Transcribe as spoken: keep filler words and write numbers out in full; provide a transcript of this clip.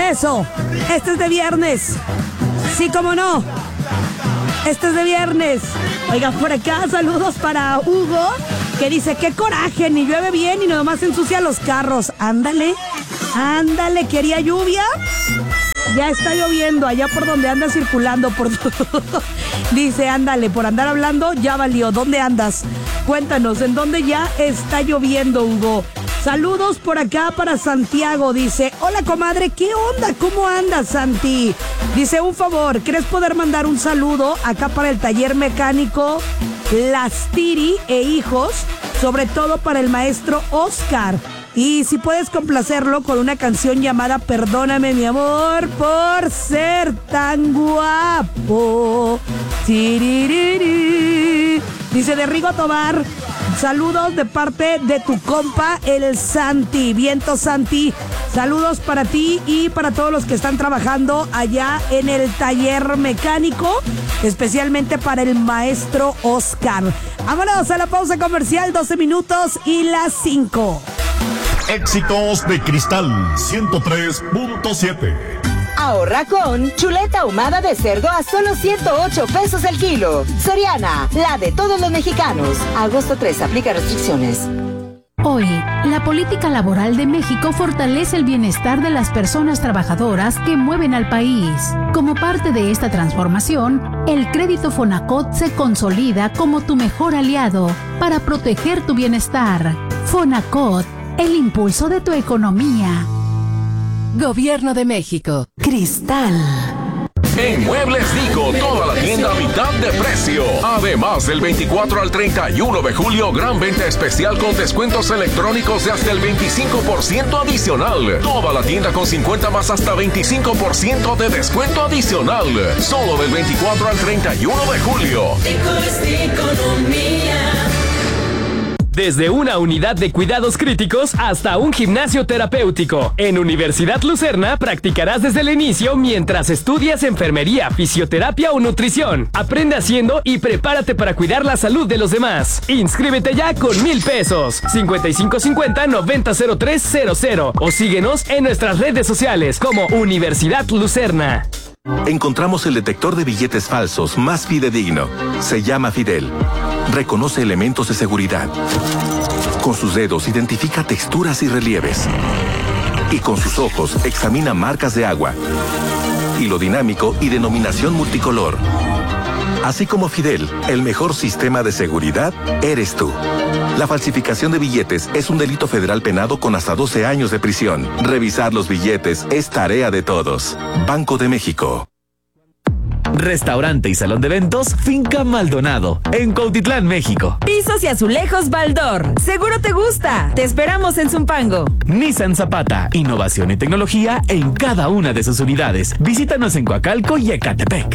Eso, este es de viernes. Sí, cómo no. Este es de viernes. Oiga, por acá, saludos para Hugo, que dice, qué coraje, ni llueve bien y nomás ensucia los carros. Ándale, ándale, quería lluvia. Ya está lloviendo allá por donde anda circulando. Por... Dice, ándale, por andar hablando ya valió. ¿Dónde andas? Cuéntanos, ¿en dónde ya está lloviendo, Hugo? Saludos por acá para Santiago. Dice, hola comadre, ¿qué onda? ¿Cómo andas, Santi? Dice, un favor, ¿crees poder mandar un saludo acá para el taller mecánico Las Tiri e Hijos? Sobre todo para el maestro Oscar. Y si puedes complacerlo con una canción llamada Perdóname, mi amor, por ser tan guapo. Tiririri. Dice de Rigo Tobar, saludos de parte de tu compa, el Santi. Viento, Santi. Saludos para ti y para todos los que están trabajando allá en el taller mecánico, especialmente para el maestro Oscar. Vámonos a la pausa comercial, doce minutos y las cinco. Éxitos de Cristal ciento tres punto siete. Ahorra con chuleta ahumada de cerdo a solo ciento ocho pesos el kilo. Soriana, la de todos los mexicanos. Agosto tres, aplica restricciones. Hoy, la política laboral de México fortalece el bienestar de las personas trabajadoras que mueven al país. Como parte de esta transformación, el crédito Fonacot se consolida como tu mejor aliado para proteger tu bienestar. Fonacot, el impulso de tu economía. Gobierno de México. Cristal. En Muebles Dico, toda la tienda a mitad de precio. Además, del veinticuatro al treinta y uno de julio, gran venta especial con descuentos electrónicos de hasta el veinticinco por ciento adicional. Toda la tienda con cincuenta más hasta veinticinco por ciento de descuento adicional. Solo del veinticuatro al treinta y uno de julio. Dico es economía. Desde una unidad de cuidados críticos hasta un gimnasio terapéutico. En Universidad Lucerna practicarás desde el inicio mientras estudias enfermería, fisioterapia o nutrición. Aprende haciendo y prepárate para cuidar la salud de los demás. Inscríbete ya con mil pesos. cincuenta y cinco cincuenta noventa cero tres cero cero o síguenos en nuestras redes sociales como Universidad Lucerna. Encontramos el detector de billetes falsos más fidedigno. Se llama Fidel. Reconoce elementos de seguridad. Con sus dedos identifica texturas y relieves. Y con sus ojos examina marcas de agua. Hilo dinámico y denominación multicolor. Así como Fidel, el mejor sistema de seguridad eres tú. La falsificación de billetes es un delito federal penado con hasta doce años de prisión. Revisar los billetes es tarea de todos. Banco de México. Restaurante y salón de eventos Finca Maldonado, en Cuautitlán, México. Pisos y azulejos Baldor. Seguro te gusta. Te esperamos en Zumpango. Nissan Zapata, innovación y tecnología en cada una de sus unidades. Visítanos en Coacalco y Ecatepec.